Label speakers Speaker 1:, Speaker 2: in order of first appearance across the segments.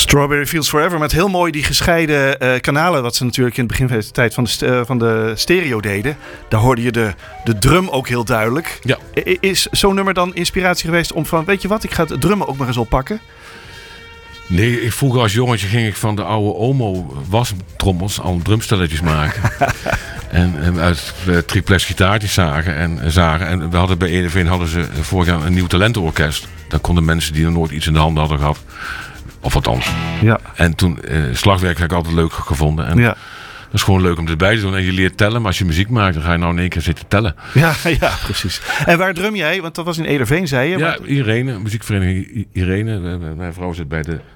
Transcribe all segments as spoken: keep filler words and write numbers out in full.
Speaker 1: Strawberry Fields Forever, met heel mooi die gescheiden uh, kanalen, wat ze natuurlijk in het begin van de tijd van de, st- uh, van de stereo deden. Daar hoorde je de, de drum ook heel duidelijk.
Speaker 2: Ja.
Speaker 1: I- is zo'n nummer dan inspiratie geweest om van, weet je wat, ik ga het drummen ook maar eens oppakken?
Speaker 2: Nee, ik, vroeger als jongetje ging ik van de oude Omo wastrommels al drumstelletjes maken. en, en uit uh, triplex gitaartjes zagen en, uh, zagen. En we hadden bij E D V hadden ze vorig jaar een nieuw talentenorkest. Daar konden mensen die nog nooit iets in de handen hadden gehad. Of althans.
Speaker 1: Ja.
Speaker 2: En toen, uh, slagwerk heb ik altijd leuk gevonden. En
Speaker 1: ja.
Speaker 2: dat is gewoon leuk om erbij te doen. En je leert tellen, maar als je muziek maakt, dan ga je nou in één keer zitten tellen.
Speaker 1: Ja, ja, precies. En waar drum jij? Want dat was in Ederveen, zei je.
Speaker 2: Ja,
Speaker 1: maar...
Speaker 2: Irene, muziekvereniging Irene. Mijn vrouw zit bij de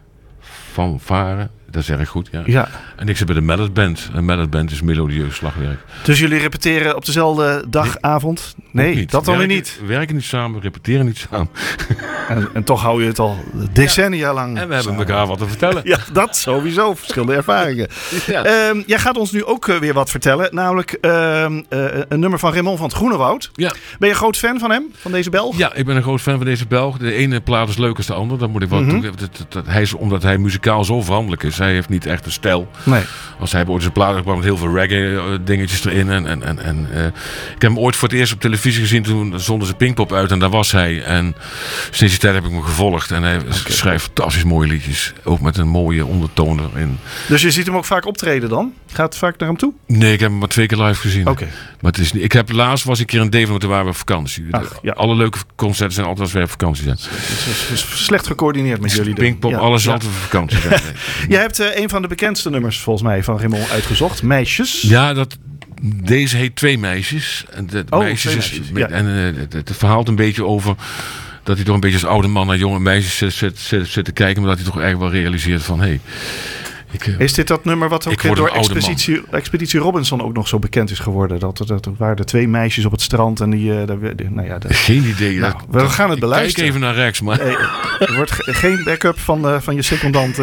Speaker 2: fanfare. Dat zeg ik goed, ja.
Speaker 1: ja.
Speaker 2: En ik zit bij de Mallet Band. Een Mallet Band is melodieus slagwerk.
Speaker 1: Dus jullie repeteren op dezelfde dag, nee, avond? Nee, niet. Dat dan weer niet.
Speaker 2: We werken niet samen, we repeteren niet samen.
Speaker 1: En, en toch hou je het al decennia ja. lang.
Speaker 2: En we hebben elkaar wat te vertellen.
Speaker 1: Ja, dat sowieso. Verschillende ervaringen. Ja. Um, jij gaat ons nu ook uh, weer wat vertellen. Namelijk um, uh, een nummer van Raymond van het Groenewoud.
Speaker 2: Ja.
Speaker 1: Ben je een groot fan van hem? Van deze Belg?
Speaker 2: Ja, ik ben een groot fan van deze Belg. De ene plaat is leuker als de andere. Dat moet ik wel mm-hmm. toegeven. Dat, dat, dat, hij is, omdat hij muzikaal zo veranderlijk is. Hij heeft niet echt een stijl.
Speaker 1: Nee.
Speaker 2: Als hij ooit zijn plaat gebracht met heel veel reggae dingetjes erin. En, en, en, en, uh, ik heb hem ooit voor het eerst op televisie gezien. Toen zonden ze Pinkpop uit en daar was hij. En sinds die tijd heb ik hem gevolgd. En hij okay. schrijft fantastisch mooie liedjes. Ook met een mooie ondertoon erin.
Speaker 1: Dus je ziet hem ook vaak optreden dan? Gaat vaak naar hem toe?
Speaker 2: Nee, ik heb hem maar twee keer live gezien.
Speaker 1: Oké. Okay.
Speaker 2: Maar het is niet. Ik heb laatst was ik een keer in Deventer, toen waren we op vakantie.
Speaker 1: Ach, ja.
Speaker 2: Alle leuke concerten zijn altijd als wij op vakantie zijn.
Speaker 1: Het is slecht gecoördineerd met jullie.
Speaker 2: Pinkpop, ja. alles ja. altijd op vakantie zijn.
Speaker 1: Jij hebt uh, een van de bekendste nummers volgens mij van Raymond uitgezocht. Meisjes.
Speaker 2: Ja, dat, deze heet Twee Meisjes. En het
Speaker 1: oh,
Speaker 2: meisjes
Speaker 1: twee
Speaker 2: is,
Speaker 1: meisjes. Ja.
Speaker 2: En uh, het, het verhaalt een beetje over dat hij toch een beetje als oude man naar jonge meisjes zit, zit, zit, zit te kijken. Maar dat hij toch eigenlijk wel realiseert van... Hey, Ik, uh,
Speaker 1: is dit dat nummer wat ook door Expeditie, Expeditie Robinson ook nog zo bekend is geworden? Dat, dat, dat waren er twee meisjes op het strand en die... Uh, die, die nou ja, de,
Speaker 2: geen idee.
Speaker 1: Nou,
Speaker 2: dat,
Speaker 1: we dat, gaan het beluisteren.
Speaker 2: Kijk even naar rechts. Maar.
Speaker 1: Nee, er wordt ge- geen backup van, uh, van je secondanten.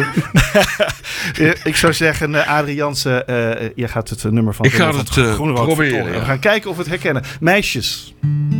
Speaker 1: Ik zou zeggen, uh, Adrie Jansen, uh, jij gaat het uh, nummer van...
Speaker 2: Ik ga het uh, proberen.
Speaker 1: We gaan kijken of we het herkennen. Meisjes.